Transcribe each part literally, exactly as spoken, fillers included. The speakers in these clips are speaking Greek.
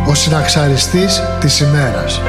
ο συναξαριστής της ημέρας.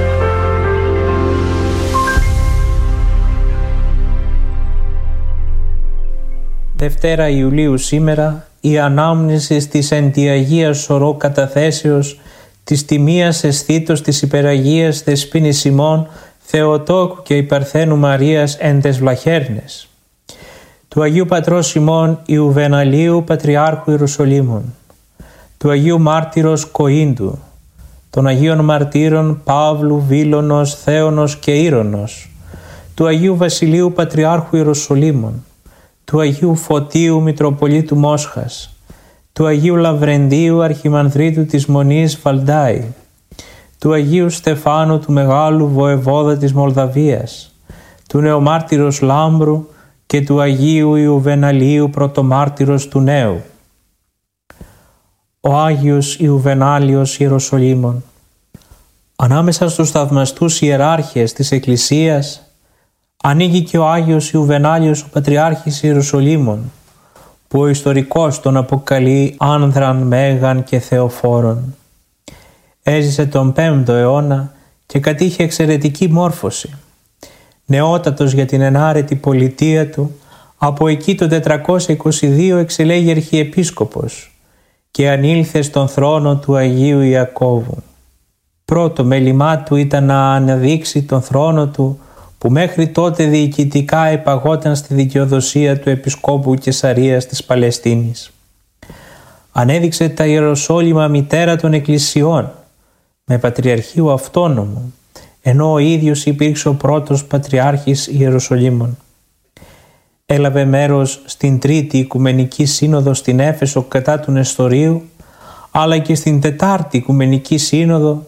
Δευτέρα Ιουλίου σήμερα, η ανάμνηση της εν τη Αγία Σωρό καταθέσεως της τιμίας αισθήτως της υπεραγίας Δεσποίνης ημών Θεοτόκου και Υπαρθένου Μαρίας εν τες Βλαχέρνες, του Αγίου Πατρός ημών Ιουβεναλίου Πατριάρχου Ιερουσαλήμων, του Αγίου Μάρτυρος Κοΐντου, των Αγίων Μαρτύρων Παύλου, Βίλωνος, Θέωνος και Ήρωνος, του Αγίου Βασιλείου Πατριάρχου Ιερουσαλήμων, του Αγίου Φωτίου Μητροπολίτου Μόσχας, του Αγίου Λαβρεντίου Αρχιμανδρίτου της Μονής Βαλντάη, του Αγίου Στεφάνου του Μεγάλου Βοεβόδα της Μολδαβίας, του Νεομάρτυρος Λάμπρου και του Αγίου Ιουβεναλίου Πρωτομάρτυρος του Νέου. Ο Άγιος Ιουβενάλιος Ιεροσολύμων, ανάμεσα στους θαυμαστούς ιεράρχες της Εκκλησίας, ανήκει και ο Άγιος Ιουβενάλιος ο Πατριάρχης Ιεροσολύμων, που ο ιστορικός τον αποκαλεί άνδραν μέγαν και θεοφόρον. Έζησε τον πέμπτο αιώνα και κατήχε εξαιρετική μόρφωση. Νεότατος για την ενάρετη πολιτεία του, από εκεί το τετρακόσια είκοσι δύο εξελέγει αρχιεπίσκοπος και ανήλθε στον θρόνο του Αγίου Ιακώβου. Πρώτο μέλημά του ήταν να αναδείξει τον θρόνο του, που μέχρι τότε διοικητικά επαγόταν στη δικαιοδοσία του Επισκόπου Καισαρίας της Παλαιστίνης. Ανέδειξε τα Ιεροσόλυμα μητέρα των εκκλησιών, με πατριαρχείο αυτόνομο, ενώ ο ίδιος υπήρξε ο πρώτος Πατριάρχης Ιεροσολύμων. Έλαβε μέρος στην Τρίτη Οικουμενική Σύνοδο στην Έφεσο κατά του Νεστορίου, αλλά και στην Τετάρτη Οικουμενική Σύνοδο